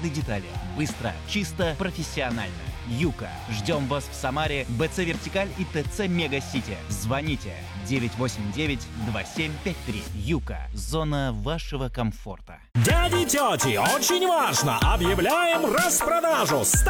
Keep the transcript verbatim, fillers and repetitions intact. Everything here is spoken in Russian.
каждой детали. Быстро, чисто, профессионально. Юка. Ждем вас в Самаре, БЦ «Вертикаль» и ТЦ «Мега-Сити». Звоните девять восемь девять два семь пять три. Юка. Зона вашего комфорта. Дяди, тети, очень важно! Объявляем распродажу!